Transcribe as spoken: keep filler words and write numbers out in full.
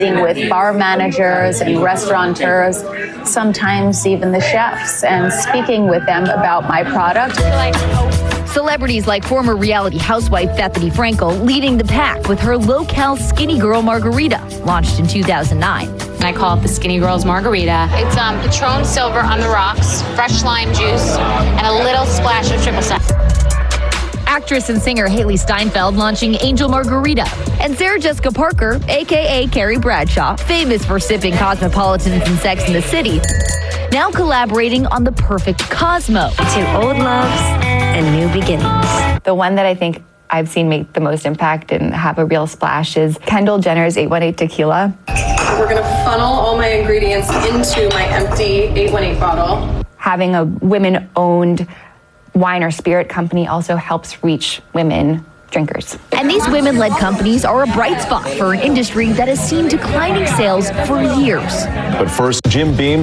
with bar managers and restaurateurs, sometimes even the chefs, and speaking with them about my product. Celebrities like former reality housewife Bethany Frankel leading the pack with her low-cal Skinny Girl Margarita, launched in two thousand nine. I call it the Skinny Girls Margarita. It's um, Patron Silver on the rocks, fresh lime juice, and a little splash of triple sec. Actress and singer Haley Steinfeld launching Angel Margarita. And Sarah Jessica Parker, a k a. Carrie Bradshaw, famous for sipping Cosmopolitans and Sex in the City, now collaborating on the perfect Cosmo. To old loves and new beginnings. The one that I think I've seen make the most impact and have a real splash is Kendall Jenner's eight one eight tequila. We're gonna funnel all my ingredients into my empty eight one eight bottle. Having a women-owned wine or spirit company also helps reach women drinkers. And these women-led companies are a bright spot for an industry that has seen declining sales for years. But first, Jim Beam